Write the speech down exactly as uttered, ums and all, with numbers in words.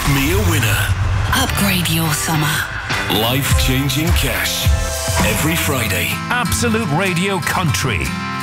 me a winner. Upgrade your summer. Life-changing cash. Every Friday. Absolute Radio Country